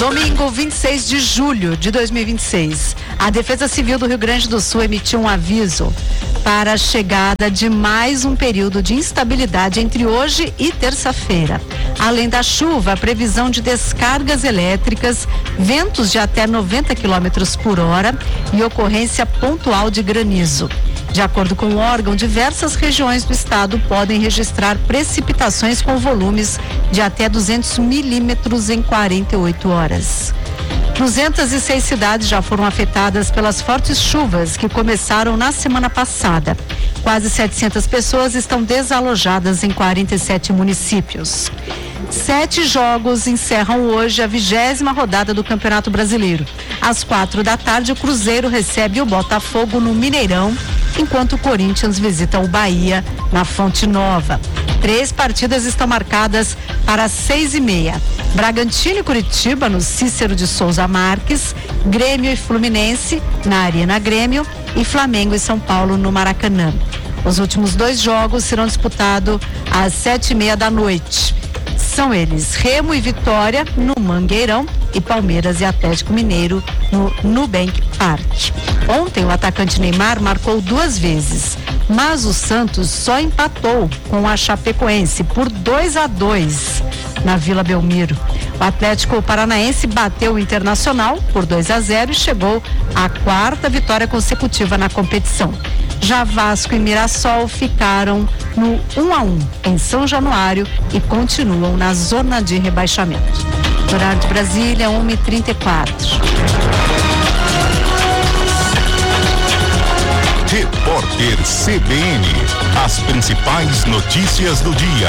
Domingo, 26 de julho de 2026, a Defesa Civil do Rio Grande do Sul emitiu um aviso para a chegada de mais um período de instabilidade entre hoje e terça-feira. Além da chuva, a previsão de descargas elétricas, ventos de até 90 km por hora e ocorrência pontual de granizo. De acordo com o órgão, diversas regiões do estado podem registrar precipitações com volumes de até 200 milímetros em 48 horas. 206 cidades já foram afetadas pelas fortes chuvas que começaram na semana passada. Quase 700 pessoas estão desalojadas em 47 municípios. 7 jogos encerram hoje a 20ª rodada do Campeonato Brasileiro. Às 4h, o Cruzeiro recebe o Botafogo no Mineirão, enquanto o Corinthians visita o Bahia na Fonte Nova. 3 partidas estão marcadas para 6h30. Bragantino e Curitiba no Cícero de Souza Marques, Grêmio e Fluminense na Arena Grêmio e Flamengo e São Paulo no Maracanã. Os últimos 2 jogos serão disputados às 7h30. São eles Remo e Vitória no Mangueirão e Palmeiras e Atlético Mineiro no Nubank Park. Ontem o atacante Neymar marcou 2 vezes, mas o Santos só empatou com a Chapecoense por 2-2 na Vila Belmiro. O Atlético Paranaense bateu o Internacional por 2-0 e chegou à 4ª vitória consecutiva na competição. Já Vasco e Mirassol ficaram no 1-1 em São Januário e continuam na zona de rebaixamento. Horário de Brasília, 1h34. Repórter CBN, as principais notícias do dia.